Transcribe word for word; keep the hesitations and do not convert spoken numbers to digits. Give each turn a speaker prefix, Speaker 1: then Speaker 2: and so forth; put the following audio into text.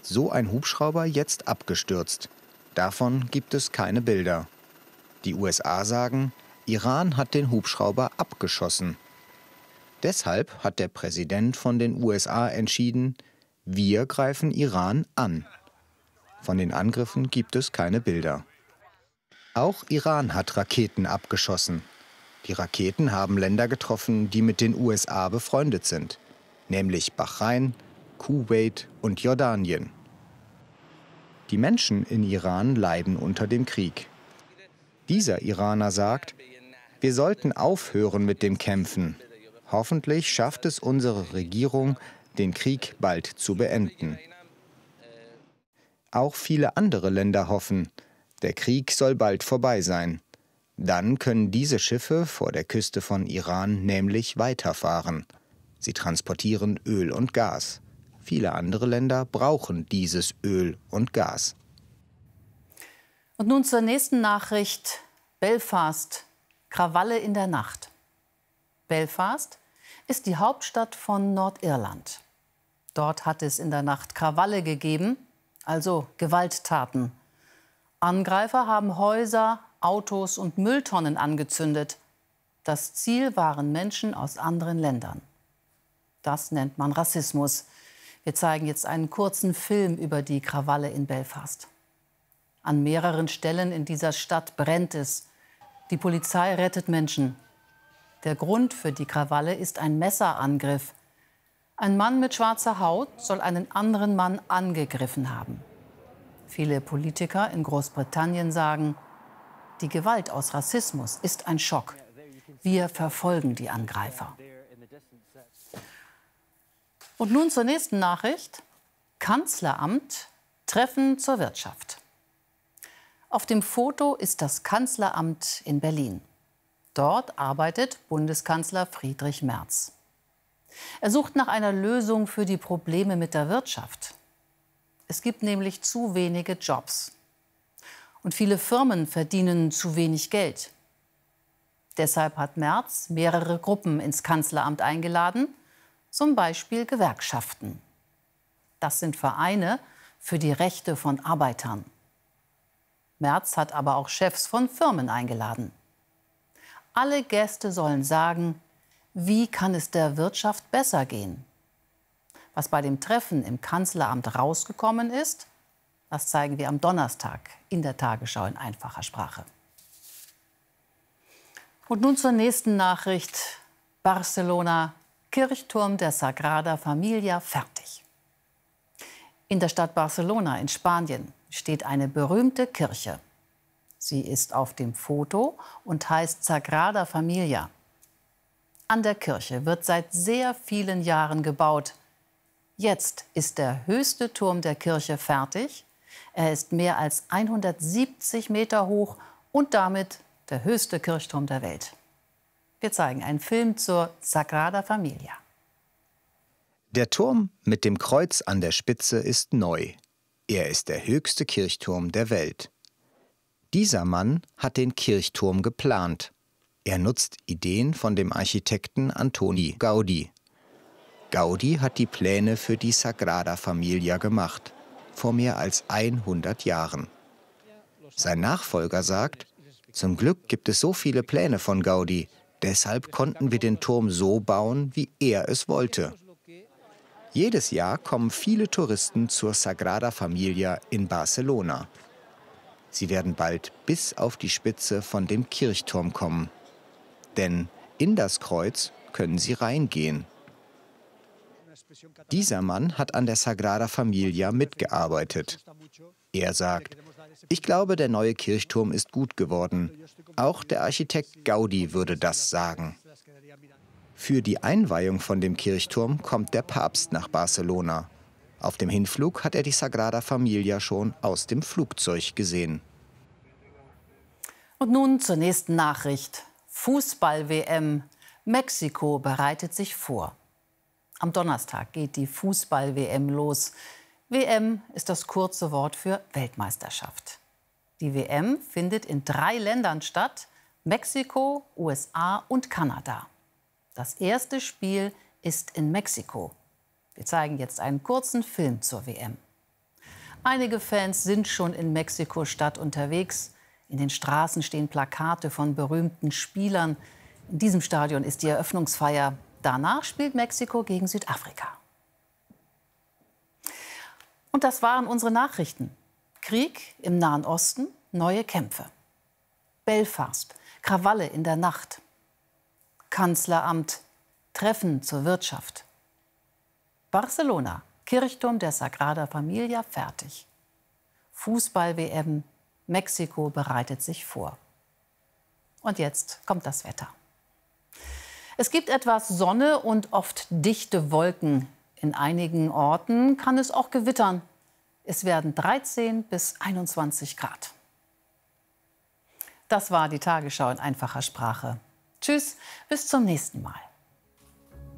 Speaker 1: so ein Hubschrauber jetzt abgestürzt. Davon gibt es keine Bilder. Die U S A sagen, Iran hat den Hubschrauber abgeschossen. Deshalb hat der Präsident von den U S A entschieden, wir greifen Iran an. Von den Angriffen gibt es keine Bilder. Auch Iran hat Raketen abgeschossen. Die Raketen haben Länder getroffen, die mit den U S A befreundet sind, nämlich Bahrain, Kuwait und Jordanien. Die Menschen in Iran leiden unter dem Krieg. Dieser Iraner sagt, wir sollten aufhören mit dem Kämpfen. Hoffentlich schafft es unsere Regierung, den Krieg bald zu beenden. Auch viele andere Länder hoffen, der Krieg soll bald vorbei sein. Dann können diese Schiffe vor der Küste von Iran nämlich weiterfahren. Sie transportieren Öl und Gas. Viele andere Länder brauchen dieses Öl und Gas.
Speaker 2: Und nun zur nächsten Nachricht. Belfast, Krawalle in der Nacht. Belfast ist die Hauptstadt von Nordirland. Dort hat es in der Nacht Krawalle gegeben, also Gewalttaten. Angreifer haben Häuser, Autos und Mülltonnen angezündet. Das Ziel waren Menschen aus anderen Ländern. Das nennt man Rassismus. Wir zeigen jetzt einen kurzen Film über die Krawalle in Belfast. An mehreren Stellen in dieser Stadt brennt es. Die Polizei rettet Menschen. Der Grund für die Krawalle ist ein Messerangriff. Ein Mann mit schwarzer Haut soll einen anderen Mann angegriffen haben. Viele Politiker in Großbritannien sagen, die Gewalt aus Rassismus ist ein Schock. Wir verfolgen die Angreifer. Und nun zur nächsten Nachricht. Kanzleramt, Treffen zur Wirtschaft. Auf dem Foto ist das Kanzleramt in Berlin. Dort arbeitet Bundeskanzler Friedrich Merz. Er sucht nach einer Lösung für die Probleme mit der Wirtschaft. Es gibt nämlich zu wenige Jobs. Und viele Firmen verdienen zu wenig Geld. Deshalb hat Merz mehrere Gruppen ins Kanzleramt eingeladen, zum Beispiel Gewerkschaften. Das sind Vereine für die Rechte von Arbeitern. Merz hat aber auch Chefs von Firmen eingeladen. Alle Gäste sollen sagen, wie kann es der Wirtschaft besser gehen? Was bei dem Treffen im Kanzleramt rausgekommen ist, das zeigen wir am Donnerstag in der Tagesschau in einfacher Sprache. Und nun zur nächsten Nachricht. Barcelona, Kirchturm der Sagrada Familia fertig. In der Stadt Barcelona in Spanien steht eine berühmte Kirche. Sie ist auf dem Foto und heißt Sagrada Familia. An der Kirche wird seit sehr vielen Jahren gebaut. Jetzt ist der höchste Turm der Kirche fertig. Er ist mehr als hundertsiebzig Meter hoch und damit der höchste Kirchturm der Welt. Wir zeigen einen Film zur Sagrada Familia.
Speaker 1: Der Turm mit dem Kreuz an der Spitze ist neu. Er ist der höchste Kirchturm der Welt. Dieser Mann hat den Kirchturm geplant. Er nutzt Ideen von dem Architekten Antoni Gaudí. Gaudí hat die Pläne für die Sagrada Familia gemacht, vor mehr als hundert Jahren. Sein Nachfolger sagt, zum Glück gibt es so viele Pläne von Gaudí, deshalb konnten wir den Turm so bauen, wie er es wollte. Jedes Jahr kommen viele Touristen zur Sagrada Familia in Barcelona. Sie werden bald bis auf die Spitze von dem Kirchturm kommen. Denn in das Kreuz können sie reingehen. Dieser Mann hat an der Sagrada Familia mitgearbeitet. Er sagt, ich glaube, der neue Kirchturm ist gut geworden. Auch der Architekt Gaudí würde das sagen. Für die Einweihung von dem Kirchturm kommt der Papst nach Barcelona. Auf dem Hinflug hat er die Sagrada Familia schon aus dem Flugzeug gesehen.
Speaker 2: Und nun zur nächsten Nachricht. Fußball-W M. Mexiko bereitet sich vor. Am Donnerstag geht die Fußball-W M los. W M ist das kurze Wort für Weltmeisterschaft. Die W M findet in drei Ländern statt: Mexiko, U S A und Kanada. Das erste Spiel ist in Mexiko. Wir zeigen jetzt einen kurzen Film zur W M. Einige Fans sind schon in Mexiko-Stadt unterwegs. In den Straßen stehen Plakate von berühmten Spielern. In diesem Stadion ist die Eröffnungsfeier. Danach spielt Mexiko gegen Südafrika. Und das waren unsere Nachrichten. Krieg im Nahen Osten, neue Kämpfe. Belfast, Krawalle in der Nacht. Kanzleramt, Treffen zur Wirtschaft. Barcelona, Kirchturm der Sagrada Familia fertig. Fußball-W M, Mexiko bereitet sich vor. Und jetzt kommt das Wetter. Es gibt etwas Sonne und oft dichte Wolken. In einigen Orten kann es auch gewittern. Es werden dreizehn bis einundzwanzig Grad. Das war die Tagesschau in einfacher Sprache. Tschüss, bis zum nächsten Mal.